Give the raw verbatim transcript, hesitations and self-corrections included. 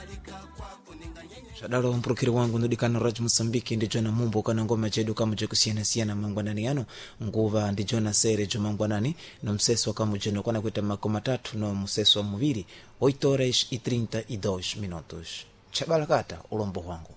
Shadalo mpurukiri wangu ndikana Raj Msambiki ndicho na mumbo kana ngoma chedu kama chekusiana siana mangwanani yano nguva ndicho na sere jo mangwanani no mseso kama jeno kana kuita makoma tatu no mseso muviri oito horas e trinta e dois minutos. Chabalakata ulombo wangu.